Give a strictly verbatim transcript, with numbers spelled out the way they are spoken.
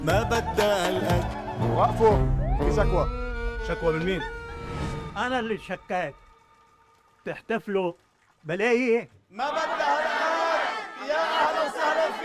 ما بدها الأكل. وقفوا، في شكوى. شكوى من مين؟ أنا اللي شكيت. تحتفلوا بلاقي ما بدها